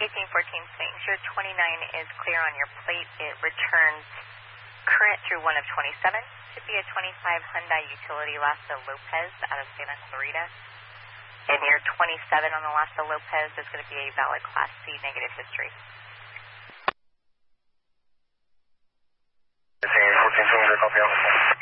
1814 St. Sure, 29 is clear on your plate. It returns current through 1 of 27. Should be a 25 Hyundai Utility Lassa Lopez out of Santa Clarita. And your 27 on the Lassa Lopez is going to be a valid Class C negative history. 14, 200, copy out.